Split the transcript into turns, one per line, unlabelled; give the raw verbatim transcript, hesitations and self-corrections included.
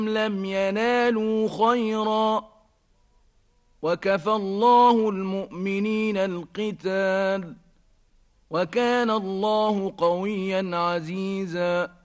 لم ينالوا خيرا وكفى الله المؤمنين القتال وكان الله قويا عزيزا